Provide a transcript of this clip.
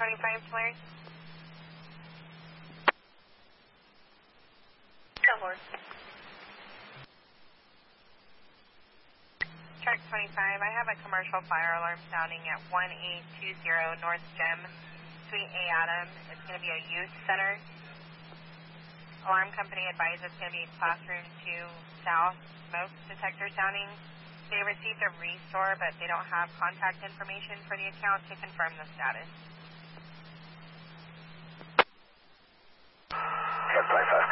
25, Larry. Silver. Shark 25, I have a commercial fire alarm sounding at 1820 North Gem, Suite A Adam. It's going to be a youth center. Alarm company advises it's going to be classroom 2 south, smoke detector sounding. They received a restore, but they don't have contact information for the account to confirm the status. Shark 25.